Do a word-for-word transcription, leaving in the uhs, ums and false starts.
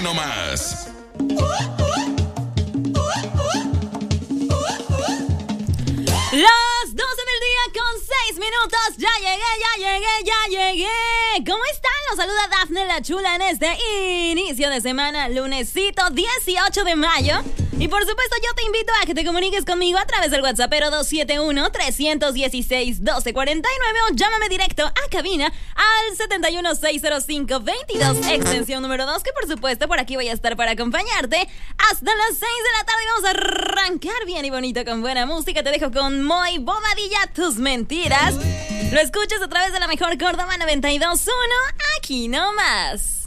Aquí nomás. Las doce del día con seis minutos. Ya llegué, ya llegué, ya llegué. ¿Cómo están? Los saluda Dafne la Chula en este inicio de semana, lunesito dieciocho de mayo. Y por supuesto yo te invito a que te comuniques conmigo a través del WhatsApp dos siete uno, tres uno seis, uno dos cuatro nueve o llámame directo a cabina al siete uno seis cero cinco veintidós, extensión número dos, que por supuesto por aquí voy a estar para acompañarte hasta las seis de la tarde. Vamos a arrancar bien y bonito con buena música. Te dejo con Moy Bobadilla, Tus Mentiras. Lo escuchas a través de la mejor Córdoba noventa y dos punto uno, aquí nomás.